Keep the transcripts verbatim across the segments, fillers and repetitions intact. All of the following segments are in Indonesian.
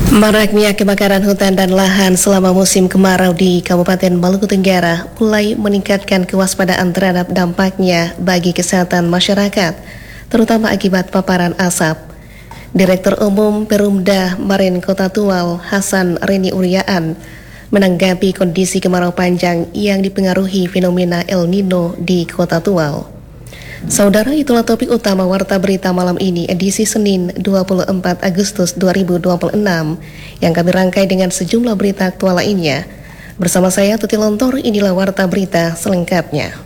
Maraknya kebakaran hutan dan lahan selama musim kemarau di Kabupaten Maluku Tenggara mulai meningkatkan kewaspadaan terhadap dampaknya bagi kesehatan masyarakat, terutama akibat paparan asap. Direktur Umum Perumda Marin Kota Tual, Hasan Reni Uryaan, menanggapi kondisi kemarau panjang yang dipengaruhi fenomena El Nino di Kota Tual. Saudara, itulah topik utama Warta Berita malam ini, edisi Senin dua puluh empat Agustus dua ribu dua puluh enam, yang kami rangkai dengan sejumlah berita aktual lainnya. Bersama saya Tuti Lontor, inilah Warta Berita selengkapnya.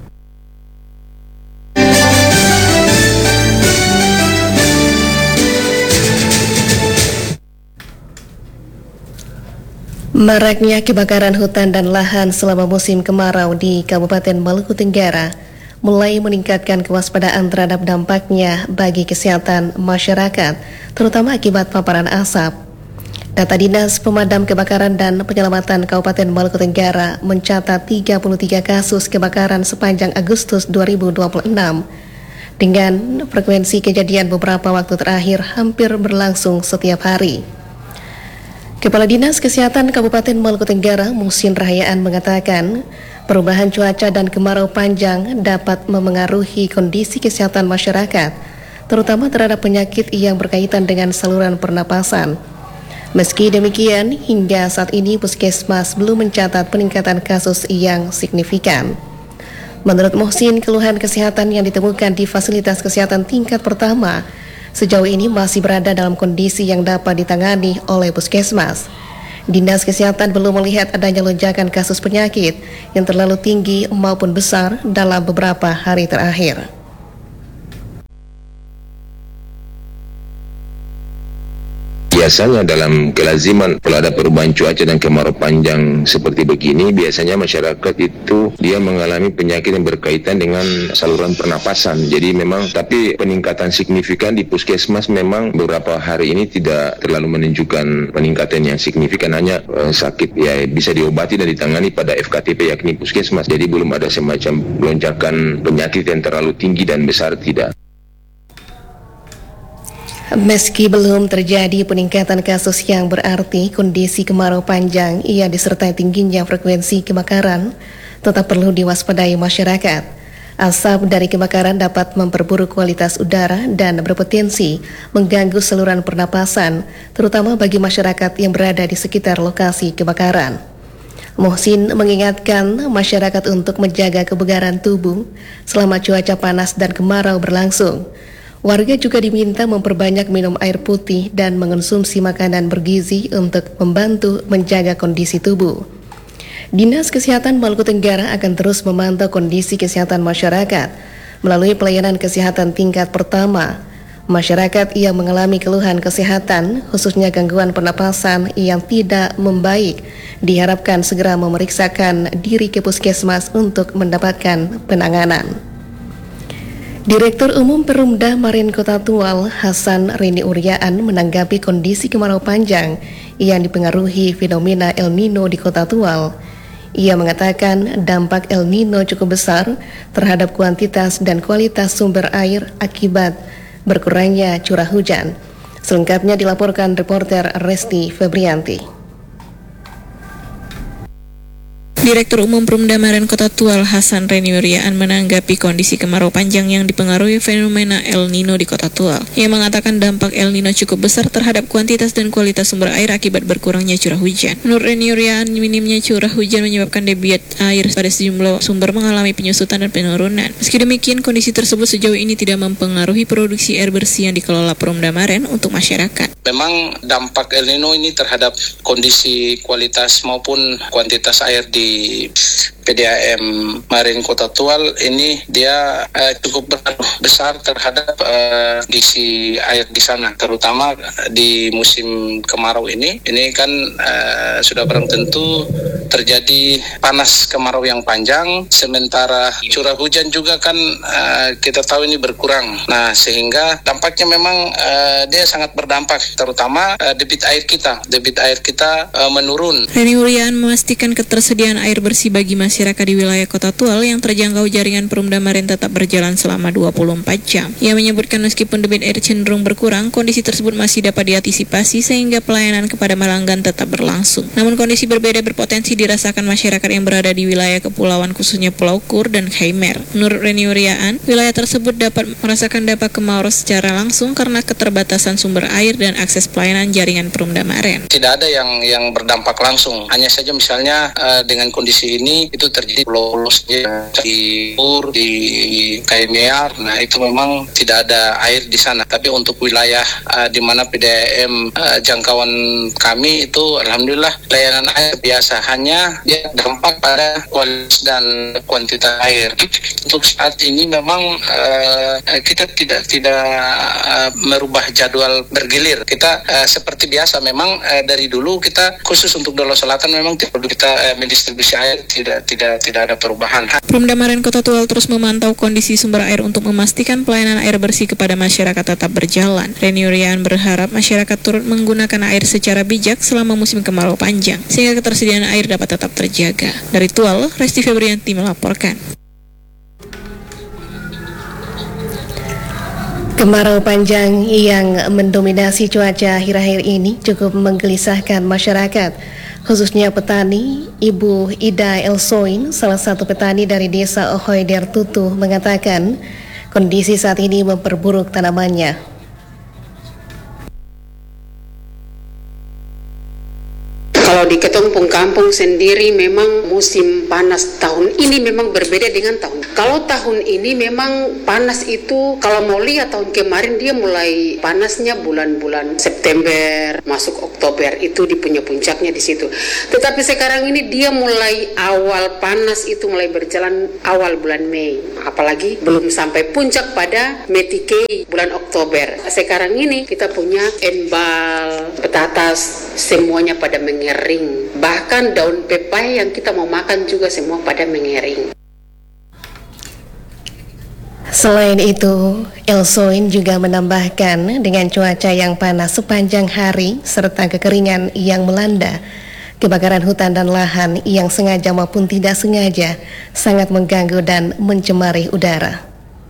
Maraknya kebakaran hutan dan lahan selama musim kemarau di Kabupaten Maluku Tenggara mulai meningkatkan kewaspadaan terhadap dampaknya bagi kesehatan masyarakat, terutama akibat paparan asap. Data Dinas Pemadam Kebakaran dan Penyelamatan Kabupaten Maluku Tenggara mencatat tiga puluh tiga kasus kebakaran sepanjang Agustus dua ribu dua puluh enam, dengan frekuensi kejadian beberapa waktu terakhir hampir berlangsung setiap hari. Kepala Dinas Kesehatan Kabupaten Maluku Tenggara, Muhsin Rahayaan, mengatakan perubahan cuaca dan kemarau panjang dapat memengaruhi kondisi kesehatan masyarakat, terutama terhadap penyakit yang berkaitan dengan saluran pernapasan. Meski demikian, hingga saat ini Puskesmas belum mencatat peningkatan kasus yang signifikan. Menurut Muhsin, keluhan kesehatan yang ditemukan di fasilitas kesehatan tingkat pertama sejauh ini masih berada dalam kondisi yang dapat ditangani oleh Puskesmas. Dinas Kesehatan belum melihat adanya lonjakan kasus penyakit yang terlalu tinggi maupun besar dalam beberapa hari terakhir. Biasanya dalam kelaziman kalau ada perubahan cuaca dan kemarau panjang seperti begini, biasanya masyarakat itu dia mengalami penyakit yang berkaitan dengan saluran pernapasan. Jadi memang, tapi peningkatan signifikan di Puskesmas memang beberapa hari ini tidak terlalu menunjukkan peningkatan yang signifikan, hanya eh, sakit ya bisa diobati dan ditangani pada F K T P yakni Puskesmas. Jadi belum ada semacam lonjakan penyakit yang terlalu tinggi dan besar, tidak. Meski belum terjadi peningkatan kasus yang berarti, kondisi kemarau panjang yang disertai tingginya frekuensi kebakaran tetap perlu diwaspadai masyarakat. Asap dari kebakaran dapat memperburuk kualitas udara dan berpotensi mengganggu saluran pernapasan, terutama bagi masyarakat yang berada di sekitar lokasi kebakaran. Muhsin mengingatkan masyarakat untuk menjaga kebugaran tubuh selama cuaca panas dan kemarau berlangsung. Warga juga diminta memperbanyak minum air putih dan mengonsumsi makanan bergizi untuk membantu menjaga kondisi tubuh. Dinas Kesehatan Maluku Tenggara akan terus memantau kondisi kesehatan masyarakat melalui pelayanan kesehatan tingkat pertama. Masyarakat yang mengalami keluhan kesehatan, khususnya gangguan pernapasan yang tidak membaik, diharapkan segera memeriksakan diri ke Puskesmas untuk mendapatkan penanganan. Direktur Umum Perumda Marin Kota Tual, Hasan Reni Uryaan, menanggapi kondisi kemarau panjang yang dipengaruhi fenomena El Nino di Kota Tual. Ia mengatakan dampak El Nino cukup besar terhadap kuantitas dan kualitas sumber air akibat berkurangnya curah hujan. Selengkapnya dilaporkan reporter Resti Febrianti. Direktur Umum Perumda Marin Kota Tual, Hasan Reni Uryaan, menanggapi kondisi kemarau panjang yang dipengaruhi fenomena El Nino di Kota Tual. Ia mengatakan dampak El Nino cukup besar terhadap kuantitas dan kualitas sumber air akibat berkurangnya curah hujan. Menurut Reni Uryaan, minimnya curah hujan menyebabkan debit air pada sejumlah sumber mengalami penyusutan dan penurunan. Meski demikian, kondisi tersebut sejauh ini tidak mempengaruhi produksi air bersih yang dikelola Perumda Marin untuk masyarakat. Memang dampak El Nino ini terhadap kondisi kualitas maupun kuantitas air di P D A M Marin Kota Tual ini dia uh, cukup besar terhadap uh, gizi air di sana, terutama di musim kemarau ini. Ini kan uh, sudah barang tentu terjadi panas kemarau yang panjang, sementara curah hujan juga kan uh, kita tahu ini berkurang. Nah, sehingga dampaknya memang uh, dia sangat berdampak, terutama uh, debit air kita. Debit air kita uh, menurun. Reni Uriaan memastikan ketersediaan air bersih bagi masyarakat di wilayah Kota Tual yang terjangkau jaringan Perumda Marin tetap berjalan selama dua puluh empat jam. Ia menyebutkan meskipun debit air cenderung berkurang, kondisi tersebut masih dapat diantisipasi sehingga pelayanan kepada pelanggan tetap berlangsung. Namun kondisi berbeda berpotensi dirasakan masyarakat yang berada di wilayah kepulauan khususnya Pulau Kur dan Khmer. Menurut Reni Uriaan, wilayah tersebut dapat merasakan dampak kemarau secara langsung karena keterbatasan sumber air dan akses pelayanan jaringan Perumda Marin. Tidak ada yang yang berdampak langsung. Hanya saja misalnya uh, dengan kondisi ini itu terjadi pulau-pulau di Kur, di Khmer. Nah, itu memang tidak ada air di sana. Tapi untuk wilayah uh, di mana P D A M uh, jangkauan kami itu alhamdulillah layanan air biasa, hanya dia dampak pada kualitas dan kuantitas air. Untuk saat ini memang uh, kita tidak tidak uh, merubah jadwal bergilir. Kita uh, seperti biasa, memang uh, dari dulu kita khusus untuk Dolo Selatan memang perlu kita uh, mendistribusi air tidak tidak tidak ada perubahan. Perumda Marin Kota Tual terus memantau kondisi sumber air untuk memastikan pelayanan air bersih kepada masyarakat tetap berjalan. Reni Uriaan berharap masyarakat turut menggunakan air secara bijak selama musim kemarau panjang, sehingga ketersediaan air dapat tetap terjaga. Dari Tual, Resti Febrianti melaporkan. Kemarau panjang yang mendominasi cuaca akhir-akhir ini cukup menggelisahkan masyarakat, khususnya petani. Ibu Ida Elsoin, salah satu petani dari desa Ohoider Tutu, mengatakan kondisi saat ini memperburuk tanamannya. Kalau di Ketempung Kampung sendiri memang musim panas tahun ini memang berbeda dengan tahun. Kalau tahun ini memang panas itu, kalau mau lihat tahun kemarin dia mulai panasnya bulan-bulan September masuk Oktober, itu di punya puncaknya di situ. Tetapi sekarang ini dia mulai awal panas itu mulai berjalan awal bulan Mei, apalagi belum sampai puncak pada Metikei bulan Oktober. Sekarang ini kita punya enbal, petatas, semuanya pada mengering. Bahkan daun pepaya yang kita mau makan juga semua pada mengering. Selain itu, Elsoin juga menambahkan dengan cuaca yang panas sepanjang hari serta kekeringan yang melanda, kebakaran hutan dan lahan yang sengaja maupun tidak sengaja sangat mengganggu dan mencemari udara.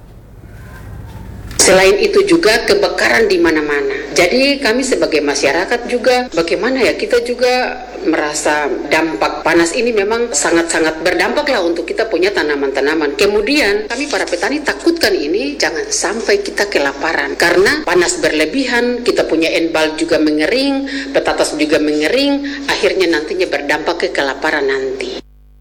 Selain itu juga kebakaran di mana-mana. Jadi kami sebagai masyarakat juga bagaimana ya, kita juga merasa dampak panas ini memang sangat-sangat berdampak lah untuk kita punya tanaman-tanaman. Kemudian kami para petani takutkan ini jangan sampai kita kelaparan. Karena panas berlebihan, kita punya enbal juga mengering, petatas juga mengering, akhirnya nantinya berdampak ke kelaparan nanti.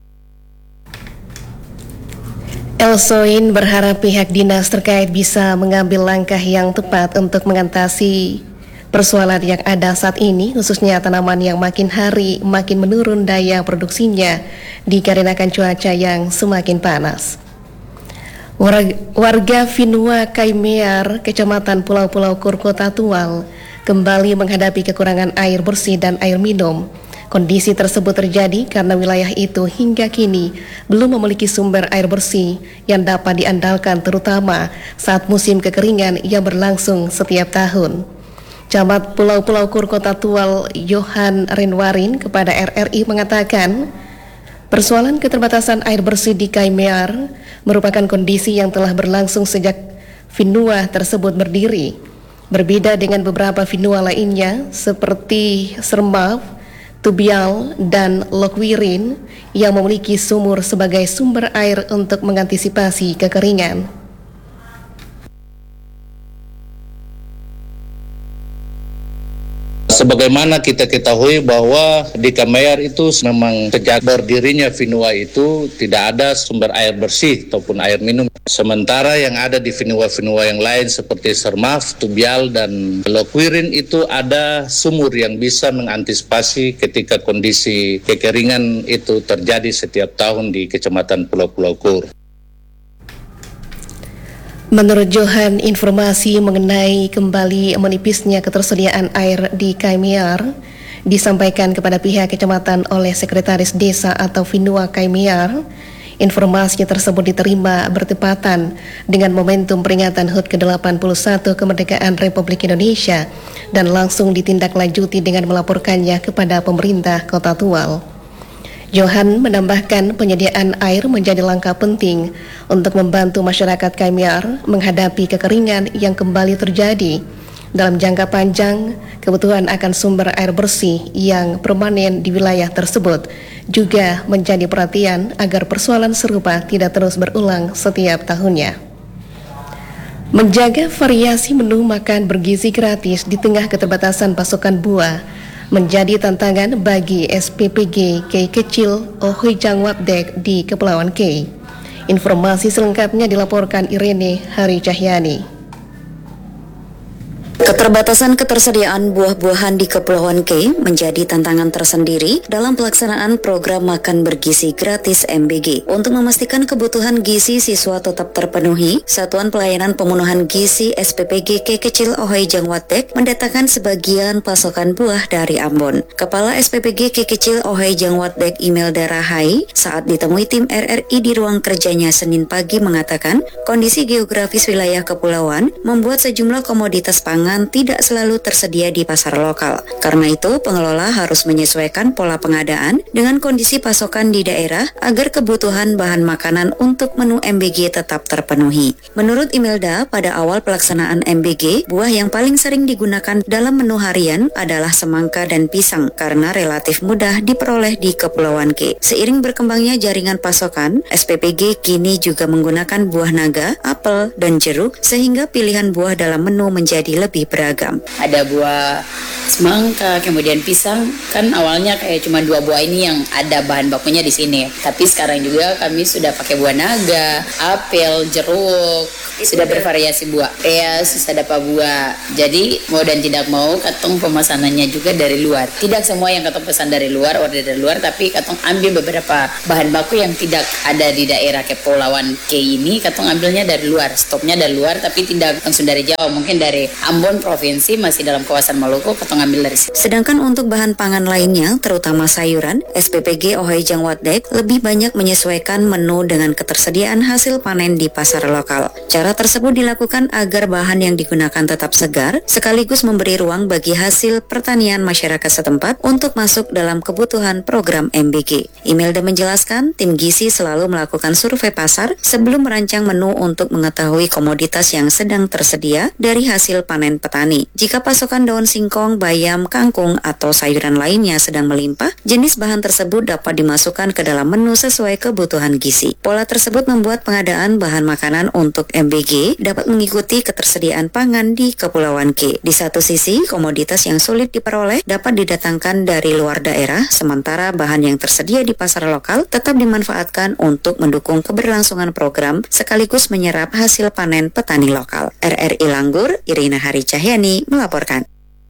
Elsoin berharap pihak dinas terkait bisa mengambil langkah yang tepat untuk mengatasi persoalan yang ada saat ini, khususnya tanaman yang makin hari makin menurun daya produksinya dikarenakan cuaca yang semakin panas. Warga Finua Khmer, Kecamatan Pulau-Pulau Kur, Kota Tual, kembali menghadapi kekurangan air bersih dan air minum. Kondisi tersebut terjadi karena wilayah itu hingga kini belum memiliki sumber air bersih yang dapat diandalkan, terutama saat musim kekeringan yang berlangsung setiap tahun. Camat Pulau-Pulau Kur, Kota Tual, Yohan Renwarin kepada R R I mengatakan, persoalan keterbatasan air bersih di Khmer merupakan kondisi yang telah berlangsung sejak Finua tersebut berdiri. Berbeda dengan beberapa Finua lainnya seperti Sermaf, Tubial, dan Lokwirin yang memiliki sumur sebagai sumber air untuk mengantisipasi kekeringan. Sebagaimana kita ketahui bahwa di Khmer itu memang sejak berdirinya Finua itu tidak ada sumber air bersih ataupun air minum. Sementara yang ada di Finua-Finua yang lain seperti Sermaf, Tubial, dan Lokwirin itu ada sumur yang bisa mengantisipasi ketika kondisi kekeringan itu terjadi setiap tahun di Kecamatan Pulau-Pulau Kur. Menurut Johan, informasi mengenai kembali menipisnya ketersediaan air di Khmer disampaikan kepada pihak kecamatan oleh Sekretaris Desa atau Finua Kaimiar. Informasi tersebut diterima bertepatan dengan momentum peringatan H U T ke delapan puluh satu kemerdekaan Republik Indonesia dan langsung ditindaklanjuti dengan melaporkannya kepada pemerintah Kota Tual. Johan menambahkan penyediaan air menjadi langkah penting untuk membantu masyarakat Kaimiar menghadapi kekeringan yang kembali terjadi. Dalam jangka panjang, kebutuhan akan sumber air bersih yang permanen di wilayah tersebut juga menjadi perhatian agar persoalan serupa tidak terus berulang setiap tahunnya. Menjaga variasi menu makan bergizi gratis di tengah keterbatasan pasokan buah menjadi tantangan bagi S P P G Kei Kecil Ohijang Watdek di Kepulauan Kei. Informasi selengkapnya dilaporkan Irene Hari Cahyani. Keterbatasan ketersediaan buah-buahan di Kepulauan Kei menjadi tantangan tersendiri dalam pelaksanaan program makan bergizi gratis M B G. Untuk memastikan kebutuhan gizi siswa tetap terpenuhi, Satuan Pelayanan Pemenuhan Gizi S P P G Kei Kecil Ohijang Watdek mendatangkan sebagian pasokan buah dari Ambon. Kepala S P P G Kei Kecil Ohijang Watdek Imelda Rahai saat ditemui tim R R I di ruang kerjanya Senin pagi mengatakan kondisi geografis wilayah kepulauan membuat sejumlah komoditas pangan tidak selalu tersedia di pasar lokal. Karena itu, pengelola harus menyesuaikan pola pengadaan dengan kondisi pasokan di daerah agar kebutuhan bahan makanan untuk menu M B G tetap terpenuhi. Menurut Imelda, pada awal pelaksanaan M B G, buah yang paling sering digunakan dalam menu harian adalah semangka dan pisang karena relatif mudah diperoleh di Kepulauan Kei. Seiring berkembangnya jaringan pasokan, S P P G kini juga menggunakan buah naga, apel, dan jeruk sehingga pilihan buah dalam menu menjadi lebih beragam. Ada buah semangka, kemudian pisang. Kan awalnya kayak cuma dua buah ini yang ada bahan bakunya di sini. Tapi sekarang juga kami sudah pakai buah naga, apel, jeruk, sudah bervariasi buah. Peas, sedapa buah. Jadi mau dan tidak mau katong pemesanannya juga dari luar. Tidak semua yang katong pesan dari luar, order dari luar, tapi katong ambil beberapa bahan baku yang tidak ada di daerah Kepulauan Kei ini, katong ambilnya dari luar. Stoknya dari luar, tapi tidak langsung dari Jawa, mungkin dari Ambon provinsi masih dalam kawasan Maluku, katong ambil dari situ. Sedangkan untuk bahan pangan lainnya, terutama sayuran, S P P G Ohijang Watdek lebih banyak menyesuaikan menu dengan ketersediaan hasil panen di pasar lokal. Cara tersebut dilakukan agar bahan yang digunakan tetap segar, sekaligus memberi ruang bagi hasil pertanian masyarakat setempat untuk masuk dalam kebutuhan program M B G. Imelda menjelaskan, tim gizi selalu melakukan survei pasar sebelum merancang menu untuk mengetahui komoditas yang sedang tersedia dari hasil panen petani. Jika pasokan daun singkong, bayam, kangkung, atau sayuran lainnya sedang melimpah, jenis bahan tersebut dapat dimasukkan ke dalam menu sesuai kebutuhan gizi. Pola tersebut membuat pengadaan bahan makanan untuk M B G dapat mengikuti ketersediaan pangan di Kepulauan Kei. Di satu sisi, komoditas yang sulit diperoleh dapat didatangkan dari luar daerah, sementara bahan yang tersedia di pasar lokal tetap dimanfaatkan untuk mendukung keberlangsungan program sekaligus menyerap hasil panen petani lokal. R R I Langgur, Irina Hari Cahyani melaporkan.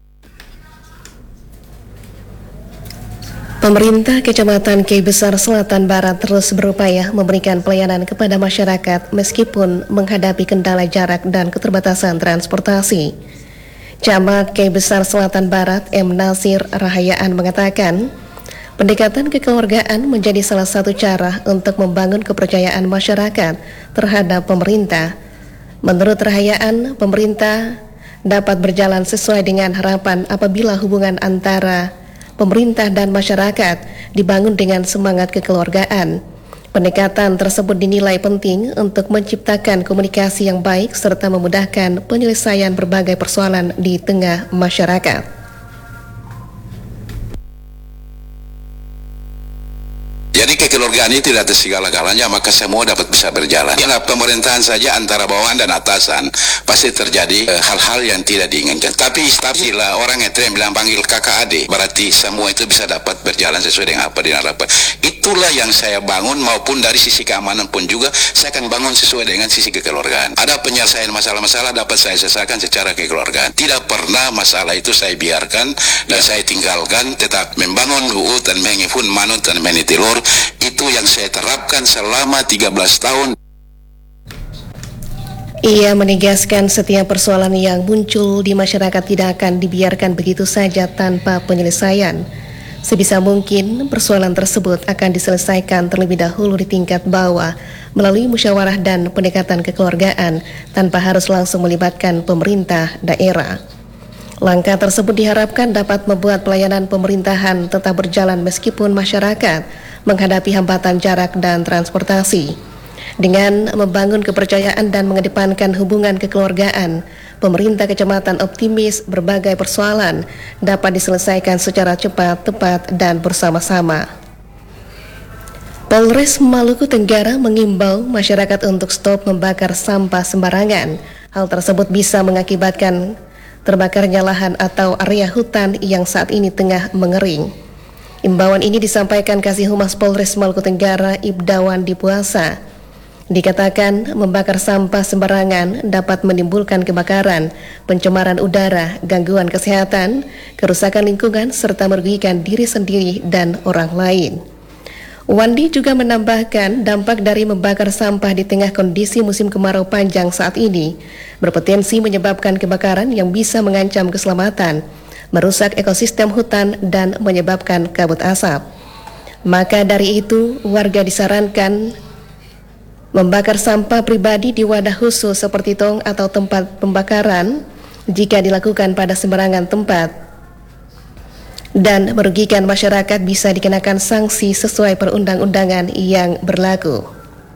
Pemerintah Kecamatan Kei Besar Selatan Barat terus berupaya memberikan pelayanan kepada masyarakat meskipun menghadapi kendala jarak dan keterbatasan transportasi. Camat Kei Besar Selatan Barat M. Nasir Rahayaan mengatakan, pendekatan kekeluargaan menjadi salah satu cara untuk membangun kepercayaan masyarakat terhadap pemerintah. Menurut Rahayaan, pemerintah dapat berjalan sesuai dengan harapan apabila hubungan antara pemerintah dan masyarakat dibangun dengan semangat kekeluargaan. Pendekatan tersebut dinilai penting untuk menciptakan komunikasi yang baik serta memudahkan penyelesaian berbagai persoalan di tengah masyarakat. Jadi kekeluargaan ini tidak ada segala-galanya, maka semua dapat bisa berjalan. Ialah pemerintahan saja antara bawahan dan atasan pasti terjadi e, hal-hal yang tidak diinginkan. Tapi bila orang itu yang bilang panggil kakak adik, berarti semua itu bisa dapat berjalan sesuai dengan apa diharapkan. Itulah yang saya bangun, maupun dari sisi keamanan pun juga saya akan bangun sesuai dengan sisi kekeluargaan. Ada penyelesaian masalah-masalah dapat saya selesaikan secara kekeluargaan. Tidak pernah masalah itu saya biarkan dan saya tinggalkan, tetap membangun U U dan mengifun manut dan menitilur. Itu yang saya terapkan selama tiga belas tahun. Ia menegaskan setiap persoalan yang muncul di masyarakat tidak akan dibiarkan begitu saja tanpa penyelesaian. Sebisa mungkin persoalan tersebut akan diselesaikan terlebih dahulu di tingkat bawah melalui musyawarah dan pendekatan kekeluargaan tanpa harus langsung melibatkan pemerintah daerah. Langkah tersebut diharapkan dapat membuat pelayanan pemerintahan tetap berjalan meskipun masyarakat menghadapi hambatan jarak dan transportasi. Dengan membangun kepercayaan dan mengedepankan hubungan kekeluargaan, pemerintah kecamatan optimis berbagai persoalan dapat diselesaikan secara cepat, tepat, dan bersama-sama. Polres Maluku Tenggara mengimbau masyarakat untuk stop membakar sampah sembarangan. Hal tersebut bisa mengakibatkan terbakarnya lahan atau area hutan yang saat ini tengah mengering. Imbauan ini disampaikan Kasih Humas Polres Maluku Tenggara Ibdawan Dipuasa. Dikatakan membakar sampah sembarangan dapat menimbulkan kebakaran, pencemaran udara, gangguan kesehatan, kerusakan lingkungan, serta merugikan diri sendiri dan orang lain. Wandi juga menambahkan dampak dari membakar sampah di tengah kondisi musim kemarau panjang saat ini berpotensi menyebabkan kebakaran yang bisa mengancam keselamatan, merusak ekosistem hutan, dan menyebabkan kabut asap. Maka dari itu, warga disarankan membakar sampah pribadi di wadah khusus seperti tong atau tempat pembakaran jika dilakukan pada sembarangan tempat dan merugikan masyarakat bisa dikenakan sanksi sesuai perundang-undangan yang berlaku.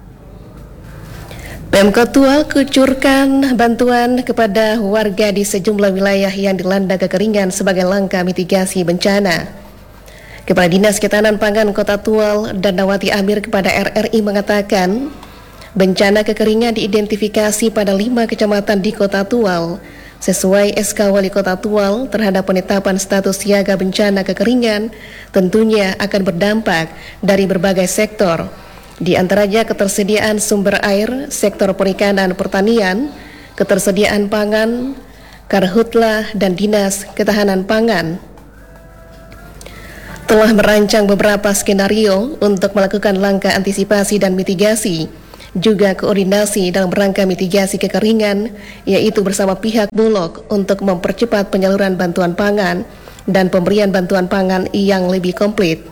Pemkot Tual kucurkan bantuan kepada warga di sejumlah wilayah yang dilanda kekeringan sebagai langkah mitigasi bencana. Kepala Dinas Ketahanan Pangan Kota Tual Danawati Amir kepada R R I mengatakan, bencana kekeringan diidentifikasi pada lima kecamatan di Kota Tual sesuai S K Wali Kota Tual terhadap penetapan status siaga bencana kekeringan tentunya akan berdampak dari berbagai sektor, di antaranya ketersediaan sumber air, sektor perikanan pertanian, ketersediaan pangan, Karhutla, dan Dinas Ketahanan Pangan telah merancang beberapa skenario untuk melakukan langkah antisipasi dan mitigasi, juga koordinasi dalam rangka mitigasi kekeringan, yaitu bersama pihak Bulog untuk mempercepat penyaluran bantuan pangan dan pemberian bantuan pangan yang lebih komplit.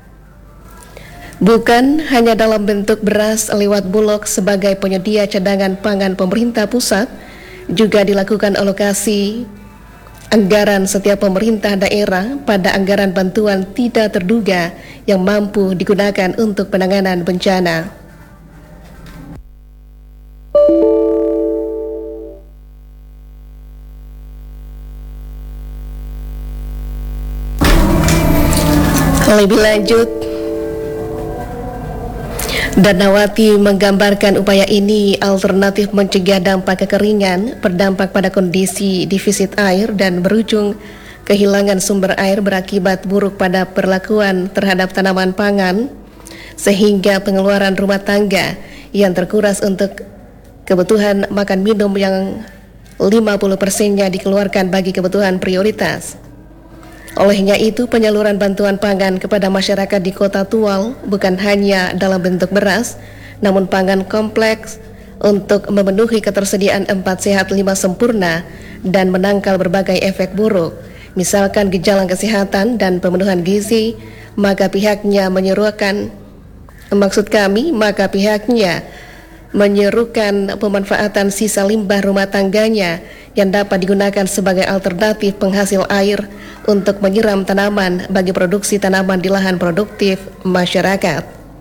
Bukan hanya dalam bentuk beras lewat Bulog sebagai penyedia cadangan pangan pemerintah pusat, juga dilakukan alokasi anggaran setiap pemerintah daerah pada anggaran bantuan tidak terduga yang mampu digunakan untuk penanganan bencana. Lebih lanjut, Danawati menggambarkan upaya ini alternatif mencegah dampak kekeringan, berdampak pada kondisi defisit air dan berujung kehilangan sumber air berakibat buruk pada perlakuan terhadap tanaman pangan, sehingga pengeluaran rumah tangga yang terkuras untuk kebutuhan makan minum yang lima puluh persennya dikeluarkan bagi kebutuhan prioritas. Olehnya itu, penyaluran bantuan pangan kepada masyarakat di Kota Tual bukan hanya dalam bentuk beras, namun pangan kompleks untuk memenuhi ketersediaan empat sehat lima sempurna dan menangkal berbagai efek buruk, misalkan gejala kesehatan dan pemenuhan gizi, maka pihaknya menyerukan, maksud kami, maka pihaknya menyerukan pemanfaatan sisa limbah rumah tangganya yang dapat digunakan sebagai alternatif penghasil air untuk menyiram tanaman bagi produksi tanaman di lahan produktif masyarakat.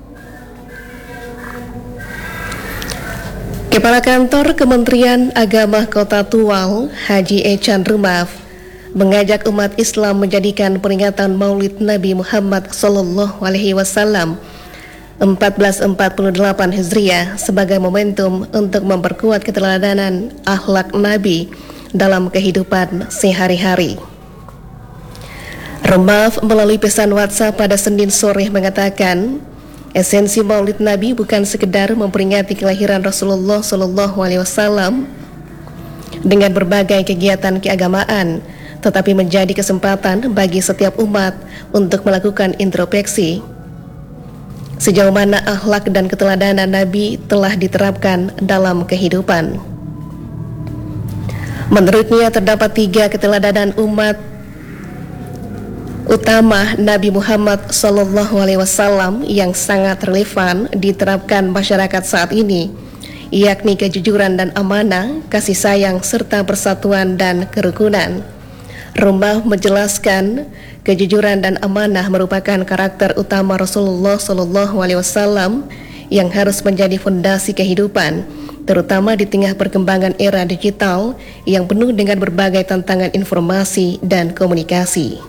Kepala Kantor Kementerian Agama Kota Tual, Haji Echan Rumaf, mengajak umat Islam menjadikan peringatan Maulid Nabi Muhammad Sallallahu Alaihi Wasallam seribu empat ratus empat puluh delapan Hijriah sebagai momentum untuk memperkuat keteladanan akhlak Nabi dalam kehidupan sehari-hari. Rumaf melalui pesan WhatsApp pada Senin sore mengatakan, esensi Maulid Nabi bukan sekedar memperingati kelahiran Rasulullah Sallallahu Alaihi Wasallam dengan berbagai kegiatan keagamaan, tetapi menjadi kesempatan bagi setiap umat untuk melakukan introspeksi. Sejauh mana akhlak dan keteladanan Nabi telah diterapkan dalam kehidupan. Menurutnya terdapat tiga keteladanan umat utama Nabi Muhammad Sallallahu Alaihi Wasallam yang sangat relevan diterapkan masyarakat saat ini, yakni kejujuran dan amanah, kasih sayang, serta persatuan dan kerukunan. Rumah menjelaskan kejujuran dan amanah merupakan karakter utama Rasulullah Sallallahu Alaihi Wasallam yang harus menjadi fondasi kehidupan, terutama di tengah perkembangan era digital yang penuh dengan berbagai tantangan informasi dan komunikasi.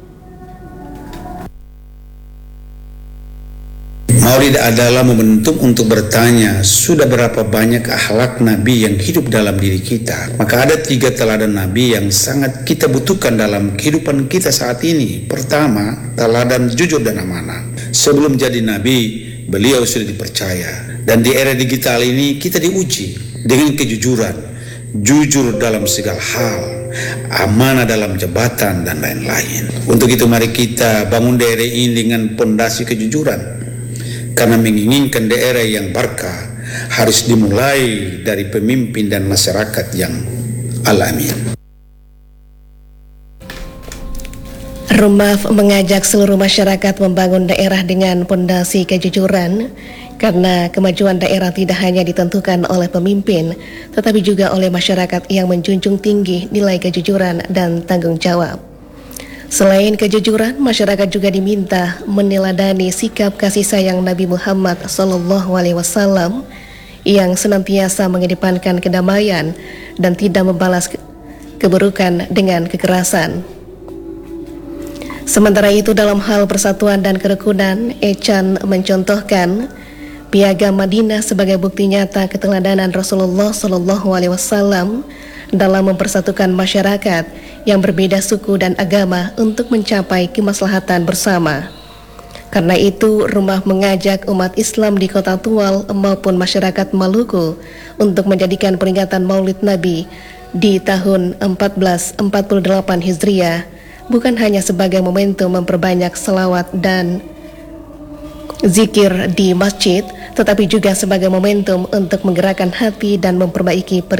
Maulid adalah momentum untuk bertanya, sudah berapa banyak akhlak Nabi yang hidup dalam diri kita? Maka ada tiga teladan Nabi yang sangat kita butuhkan dalam kehidupan kita saat ini. Pertama, teladan jujur dan amanah. Sebelum jadi Nabi, beliau sudah dipercaya. Dan di era digital ini kita diuji dengan kejujuran, jujur dalam segala hal, amanah dalam jabatan dan lain-lain. Untuk itu mari kita bangun daerah ini dengan pondasi kejujuran. Karena menginginkan daerah yang berkah harus dimulai dari pemimpin dan masyarakat yang alami. Rumaf mengajak seluruh masyarakat membangun daerah dengan pondasi kejujuran, karena kemajuan daerah tidak hanya ditentukan oleh pemimpin, tetapi juga oleh masyarakat yang menjunjung tinggi nilai kejujuran dan tanggung jawab. Selain kejujuran, masyarakat juga diminta meneladani sikap kasih sayang Nabi Muhammad Sallallahu Alaihi Wasallam yang senantiasa mengedepankan kedamaian dan tidak membalas ke keburukan dengan kekerasan. Sementara itu, dalam hal persatuan dan kerukunan, Echan mencontohkan Piagam Madinah sebagai bukti nyata keteladanan Rasulullah Sallallahu Alaihi Wasallam dalam mempersatukan masyarakat yang berbeda suku dan agama untuk mencapai kemaslahatan bersama. Karena itu, Rumah mengajak umat Islam di Kota Tual maupun masyarakat Maluku untuk menjadikan peringatan Maulid Nabi di tahun seribu empat ratus empat puluh delapan Hijriah bukan hanya sebagai momentum memperbanyak selawat dan zikir di masjid, tetapi juga sebagai momentum untuk menggerakkan hati dan memperbaiki